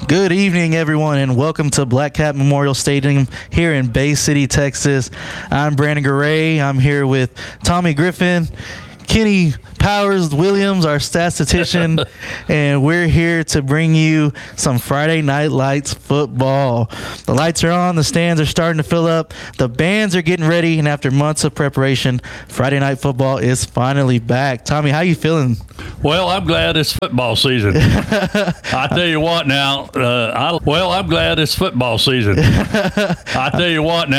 Good evening, everyone, and welcome to Black Cat Memorial Stadium here in Bay City, Texas. I'm Brandon Garay. I'm here with Tommy Griffin, Kenny Powers Williams, our statistician, and we're here to bring you some Friday Night Lights football. The lights are on, the stands are starting to fill up, the bands are getting ready, and after months of preparation, Friday Night Football is finally back. Tommy, how you feeling? Well, I'm glad it's football season. I tell you what now, I'm glad it's football season. I tell you what now.